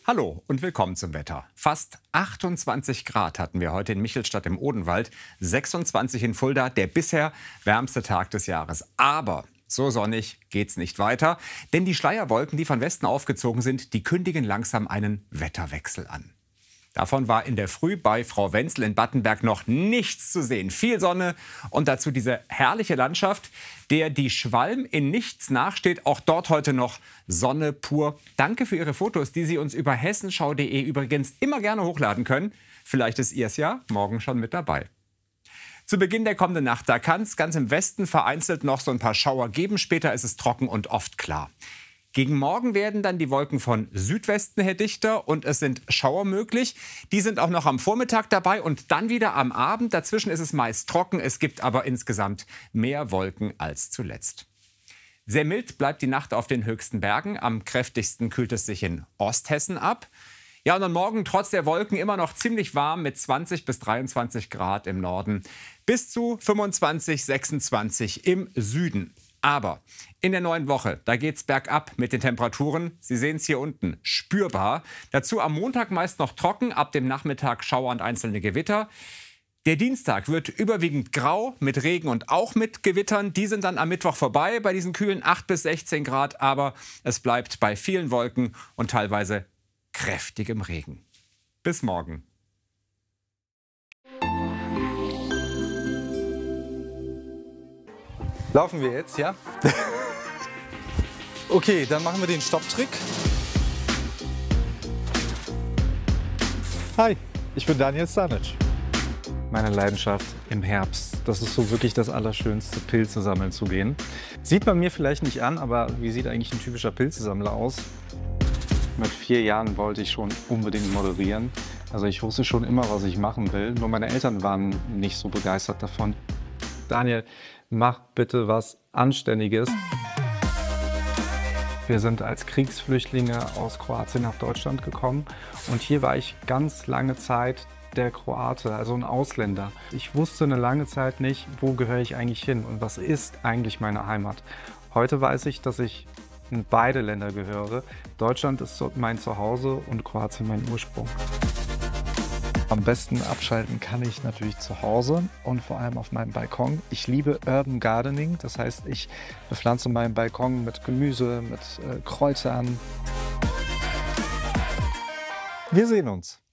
Hallo und willkommen zum Wetter. Fast 28 Grad hatten wir heute in Michelstadt im Odenwald, 26 in Fulda, der bisher wärmste Tag des Jahres. Aber so sonnig geht's nicht weiter, denn die Schleierwolken, die von Westen aufgezogen sind, die kündigen langsam einen Wetterwechsel an. Davon war in der Früh bei Frau Wenzel in Battenberg noch nichts zu sehen. Viel Sonne und dazu diese herrliche Landschaft, der die Schwalm in nichts nachsteht. Auch dort heute noch Sonne pur. Danke für Ihre Fotos, die Sie uns über hessenschau.de übrigens immer gerne hochladen können. Vielleicht ist Ihr es ja morgen schon mit dabei. Zu Beginn der kommenden Nacht, da kann es ganz im Westen vereinzelt noch so ein paar Schauer geben. Später ist es trocken und oft klar. Gegen Morgen werden dann die Wolken von Südwesten her dichter und es sind Schauer möglich. Die sind auch noch am Vormittag dabei und dann wieder am Abend. Dazwischen ist es meist trocken, es gibt aber insgesamt mehr Wolken als zuletzt. Sehr mild bleibt die Nacht auf den höchsten Bergen. Am kräftigsten kühlt es sich in Osthessen ab. Ja, und dann morgen trotz der Wolken immer noch ziemlich warm mit 20 bis 23 Grad im Norden. Bis zu 25, 26 im Süden. Aber in der neuen Woche, da geht's bergab mit den Temperaturen. Sie sehen es hier unten, spürbar. Dazu am Montag meist noch trocken, ab dem Nachmittag Schauer und einzelne Gewitter. Der Dienstag wird überwiegend grau mit Regen und auch mit Gewittern. Die sind dann am Mittwoch vorbei bei diesen kühlen 8 bis 16 Grad. Aber es bleibt bei vielen Wolken und teilweise kräftigem Regen. Bis morgen. Laufen wir jetzt, ja? Okay, dann machen wir den Stopptrick. Hi, ich bin Daniel Stanic. Meine Leidenschaft im Herbst. Das ist so wirklich das Allerschönste, Pilze sammeln zu gehen. Sieht man mir vielleicht nicht an, aber wie sieht eigentlich ein typischer Pilzesammler aus? Mit 4 Jahren wollte ich schon unbedingt moderieren. Also ich wusste schon immer, was ich machen will. Nur meine Eltern waren nicht so begeistert davon. Daniel, mach bitte was Anständiges. Wir sind als Kriegsflüchtlinge aus Kroatien nach Deutschland gekommen und hier war ich ganz lange Zeit der Kroate, also ein Ausländer. Ich wusste eine lange Zeit nicht, wo gehöre ich eigentlich hin und was ist eigentlich meine Heimat. Heute weiß ich, dass ich in beide Länder gehöre. Deutschland ist mein Zuhause und Kroatien mein Ursprung. Am besten abschalten kann ich natürlich zu Hause und vor allem auf meinem Balkon. Ich liebe Urban Gardening, das heißt, ich bepflanze meinen Balkon mit Gemüse, mit Kräutern. Wir sehen uns.